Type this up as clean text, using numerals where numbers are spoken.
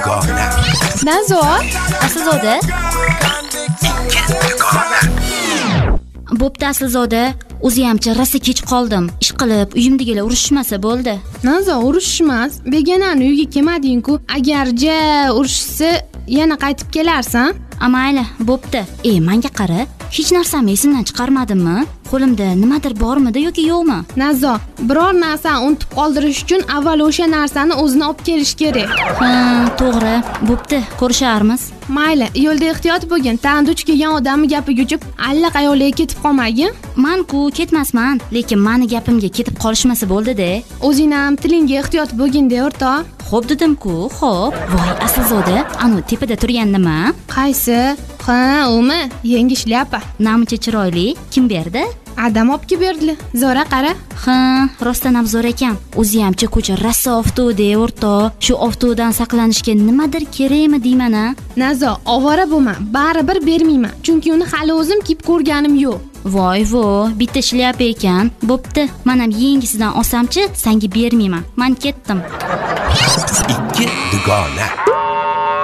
dugona. Nazo, Aslzoda. Bo'pti Aslzoda, o'ziyamcha rosa kech qoldim. Ish qilib, uyimdagilar urushmasa bo'ldi. Nazo, urushmas. Begonani uyga kelmading-ku. Agarja urushsa, yana qaytib kelarsan. Amayli, bo'pti. Menga qara, hech narsamni esimdan chiqarmadimmi? Qo'limda nimadir bormidi yoki yo'qmi? Nazo, biror narsani unutib qoldirish uchun avval o'sha narsani o'zini olib kelish kerak. To'g'ri. Bo'pti, ko'risharmiz. Mayli, yo'lda ehtiyot bo'lgin. Tag'in duch kelgan odamni gapiga uchib, allaqayoqlarga ketib qolmagin. Men-ku ketmasman, lekin meni gapimga ketib qolishmasa bo'ldi-da. O'zing ham tilingga ehtiyot bo'lgin-da, o'rtoq. Xo'p dedim-ku, xo'p. Voy, Aslzoda, anu tepada turgan nima? Qaysi? Umi, yangi shlyapa. Namuncha chiroyli. Kim berdi? Adam olib berdi. Zo'ra qara. Rostdan ham zo'r ekan. O'ziyamcha ko'cha rosa ofto'da, o'rtoq. Shu ofto'dan saqlanishga nimadir kerakmi deyman-a? Nazo, ovora bo'lma. Baribir bermayman. Chunki uni hali o'zim kiyib ko'rganim yo'q. Voy, bitta shlyapa ekan. Bo'pti, men ham yengisidan olsamchi, senga bermayman. Men ketdim. Ikki dugona.